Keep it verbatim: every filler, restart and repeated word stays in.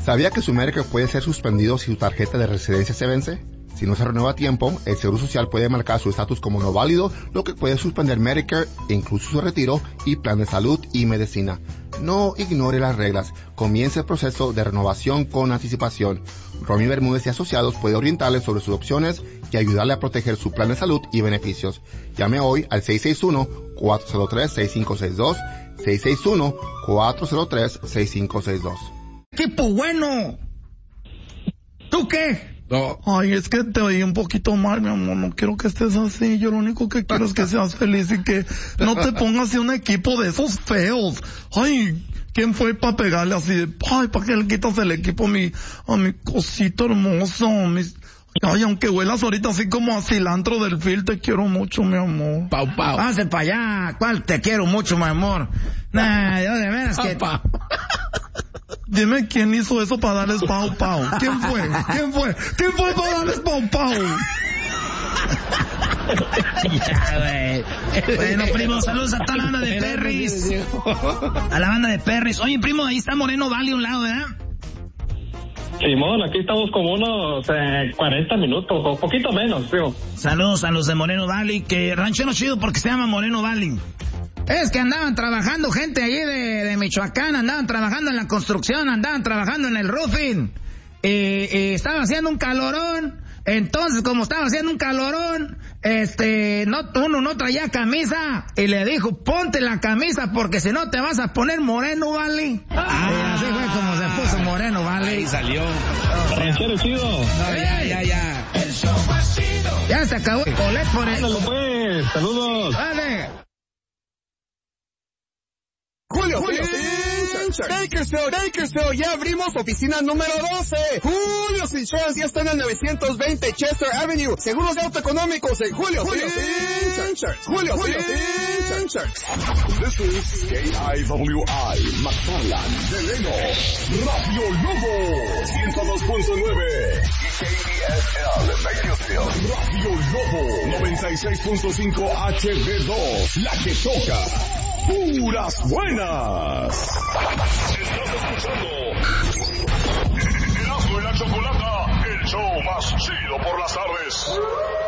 ¿Sabía que su Medicare puede ser suspendido si su tarjeta de residencia se vence? Si no se renueva a tiempo, el Seguro Social puede marcar su estatus como no válido, lo que puede suspender Medicare, incluso su retiro y plan de salud y medicina. No ignore las reglas. Comience el proceso de renovación con anticipación. Romy Bermúdez y Asociados puede orientarle sobre sus opciones y ayudarle a proteger su plan de salud y beneficios. Llame hoy al seis seis uno, cuatro cero tres, seis cinco seis dos, seis seis uno, cuatro cero tres, seis cinco seis dos. ¡Equipo bueno! ¿Tú qué? No. Ay, es que te oí un poquito mal, mi amor. No quiero que estés así. Yo lo único que quiero es que seas feliz y que no te pongas en un equipo de esos feos. Ay, ¿quién fue para pegarle así de, ay, para que le quitas el equipo a mi, a mi cosito hermoso? Mis, ay, aunque huelas ahorita así como a cilantro del fil, te quiero mucho, mi amor. Pau, pau. Pase para allá. ¿Cuál te quiero mucho, mi amor? Nah, yo de veras que... Pau, pau. Dime quién hizo eso para darles pau pau. ¿Quién fue? ¿Quién fue? ¿Quién fue para darles pau pau? Ya, güey. Bueno, primo, saludos a toda la banda de Perris. A la banda de Perris. Oye, primo, ahí está Moreno Valley a un lado, ¿verdad? Simón, aquí estamos como unos eh, cuarenta minutos, o poquito menos, tío. Saludos a los de Moreno Valley, que ranchero chido porque se llama Moreno Valley. Es que andaban trabajando gente allí de, de Michoacán, andaban trabajando en la construcción, andaban trabajando en el roofing. Y, y estaba haciendo un calorón. Entonces, como estaba haciendo un calorón, este, no, uno no traía camisa. Y le dijo, ponte la camisa porque si no te vas a poner moreno, ¿vale? Ah, y así fue como se puso moreno, ¿vale? Ahí salió. Ranchero chido. No, ya, ya, ya. Ya se acabó el bolet por el... Ándale pues, saludos. Vale. Julio, Julio Insurance. Bakersfield, Bakersfield, ya abrimos oficina número doce. Julio Insurance ya está en el novecientos veinte Chester Avenue. Seguros de auto económicos en Julio Insurance. Julio Insurance. This is K I W I, McFarland, Delano, Radio Lobo, ciento dos punto nueve. Y K D S L, Bakersfield, Radio Lobo, noventa y seis punto cinco H D dos, la que toca. ¡Puras buenas! Estás escuchando Erasmo y la Chocolata, el show más chido por las tardes.